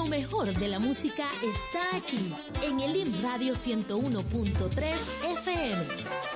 Lo mejor de la música está aquí, en el IM Radio 101.3 FM.